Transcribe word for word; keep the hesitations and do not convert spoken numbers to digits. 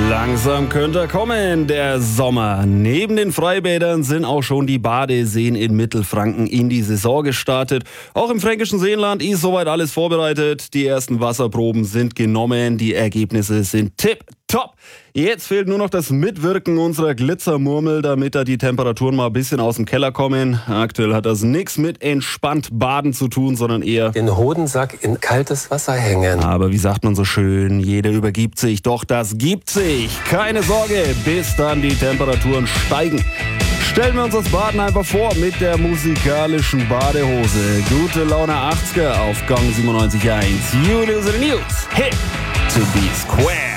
Langsam könnte er kommen, der Sommer. Neben den Freibädern sind auch schon die Badeseen in Mittelfranken in die Saison gestartet. Auch im fränkischen Seenland ist soweit alles vorbereitet. Die ersten Wasserproben sind genommen, die Ergebnisse sind tipptopp. Jetzt fehlt nur noch das Mitwirken unserer Glitzermurmel, damit da die Temperaturen mal ein bisschen aus dem Keller kommen. Aktuell hat das nichts mit entspannt baden zu tun, sondern eher den Hodensack in kaltes Wasser hängen. Aber wie sagt man so schön, jeder übergibt sich, doch das gibt sich. Keine Sorge, bis dann die Temperaturen steigen. Stellen wir uns das Baden einfach vor mit der musikalischen Badehose. Gute Laune achtziger auf Gang siebenundneunzig Komma eins. You lose the news. Hit to be square.